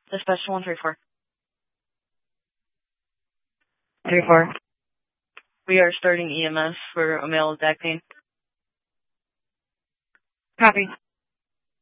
Dispatch 134. 34. We are starting EMS for a male with back pain. Copy.